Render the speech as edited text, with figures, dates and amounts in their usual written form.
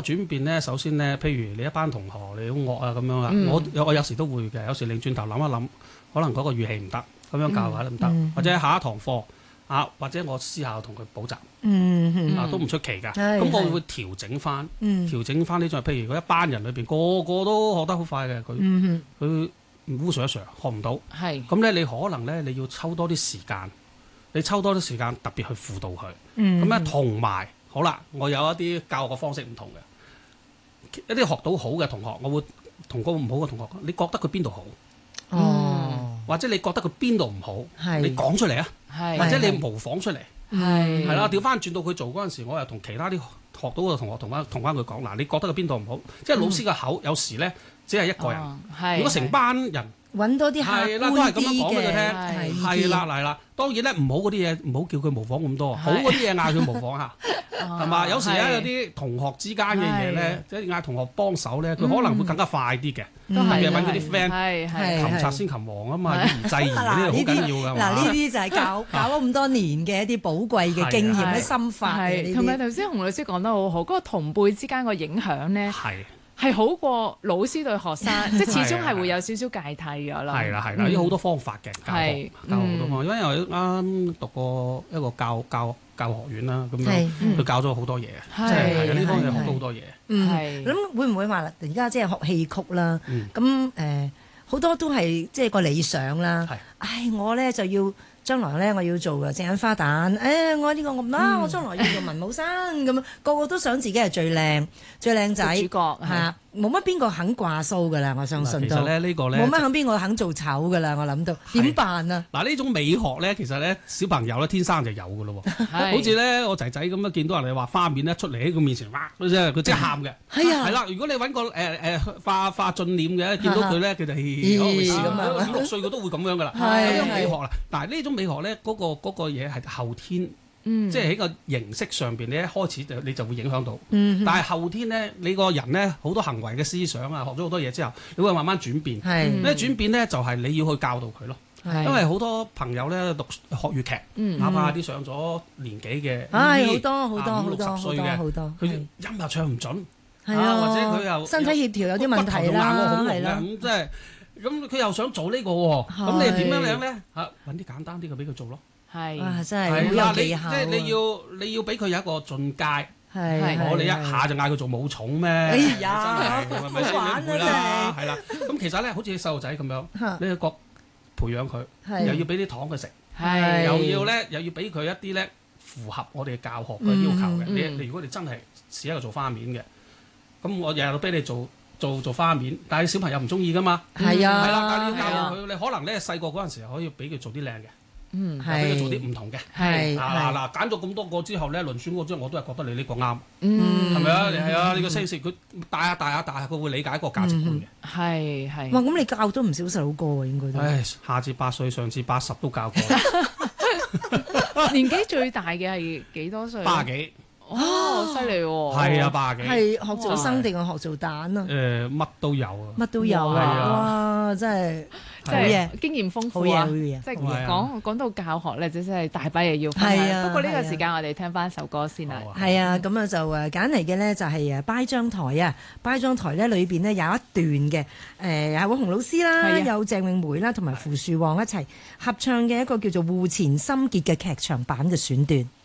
轉變咧，首先咧，譬如你一班同學你好惡啊咁樣啊，我有時都會嘅，有時擰轉頭諗一諗，可能嗰個語氣唔得，咁樣教下都唔得，或者下一堂課或者我私下同佢補習，都唔出奇㗎。咁我會調整翻呢種，譬如嗰一班人裏邊個個都學得好快嘅，佢烏上一上學唔到，咁咧你可能咧你要抽多啲時間，特別去輔導佢，咁咧同埋好啦，我有一啲教學嘅方式唔同嘅，一啲學到好嘅同學，我會同個唔好嘅同學講，你覺得佢邊度好？或者你覺得佢邊度唔好？你講出嚟啊！或者你模仿出嚟，係啦，調翻轉到佢做嗰陣時，我又同其他啲學到嘅同學同翻佢講，嗱，你覺得佢邊度唔好？即係老師嘅口有時咧，只係一個人，如果成班人揾多啲客觀啲嘅， 都係咁樣講俾佢聽，係啦。當然咧，唔好嗰啲嘢唔好叫佢模仿咁多，好嗰啲嘢嗌佢模仿下，係嘛？有時咧有啲同學之間嘅嘢咧，即係嗌同學幫手咧，佢可能會更加快啲嘅。特別揾嗰啲 friend，擒賊先擒王啊嘛，以夷制夷呢個好緊要㗎。 嗱呢啲就係教咗咁多年嘅一啲寶貴嘅經驗嘅心法。 同埋頭先洪老師講得好好，嗰個同輩之間個影響咧係好過老師對學生，即係始終係會有少少芥蒂㗎啦。係啦，有好多方法嘅教學好多方法。因為我啱讀過一個教學院啦，咁樣佢教咗好多嘢，即係呢方面學到好多嘢。 咁會唔會話而家即係學戲曲啦？咁好多都係即係個理想啦。我咧就要將來咧我要做正眼花旦。我呢個我將來要做文武生咁，個個都想自己係最靚仔主角嚇。冇乜邊個肯掛鬚㗎啦，我相信都。 其實咧呢個咧冇乜邊個肯做醜㗎啦，我諗到點辦啊？ 嗱呢種美學咧，其實咧小朋友咧天生就有㗎咯喎。好似咧我仔仔咁樣見到人哋畫花面咧出嚟喺佢面前，哇！佢即刻喊嘅。係啦，如果你揾個化俊臉嘅，見到佢咧佢就咁啊，5、6歲佢都會咁樣㗎啦。呢種美學啦，但係呢種美學咧嗰個嘢係後天。即係喺個形式上邊，你一開始你就會影響到。但係後天咧，你個人咧好多行為嘅思想啊，學咗好多嘢之後，你會慢慢轉變。呢轉變咧就係你要去教導佢咯。因為好多朋友咧學粵劇，哪怕啲上咗年紀嘅， 好多 5、60歲嘅，佢音又唱唔準，或者佢又身體協調有啲問題啦，係啦。 咁即係咁，佢又想做呢個喎，咁你點樣咧？揾啲簡單啲嘅俾佢做咯。 真係好有技巧。 即係你要俾佢有一個進階。我哋一下就嗌佢做武蟲咩？真係係咪先？你唔會啦，係啦。咁其實咧，好似細路仔咁樣，你去培養佢，又要俾啲糖佢食，又要俾佢一啲咧符合我哋教學嘅要求嘅。你如果你真係試一個做花面嘅，咁我日日都俾你做花面，但係小朋友唔中意噶嘛。係啦，但係你要教導佢，你可能咧細個嗰陣時可以俾佢做啲靚嘅。俾佢做啲唔同嘅，嗱揀咗咁多個之後咧，輪選過之後，我都係覺得你呢個啱，係咪啊？係啊，你個聲線佢大下，佢會理解一個價值觀嘅。 係。哇！咁你教咗唔少細路哥喎，應該都。 下至8歲，上至80都教過。 年紀最大嘅係幾多歲 ？80幾。 犀利喎！ 係啊，80幾。 係學做生定係學做蛋啊？ 乜都有啊。 乜都有啊！哇，真係好嘢， 經驗豐富啊！即係講到教學咧，真係大把嘢要分享。不過呢個時間我哋聽翻首歌先啦。 係啊，咁啊就揀嚟嘅咧就係拜將台啊！拜將台咧裏邊咧有一段嘅有黃洪老師啦，有鄭詠梅啦，同埋傅樹旺一齊合唱嘅一個叫做《戶前心結》嘅劇場版嘅選段。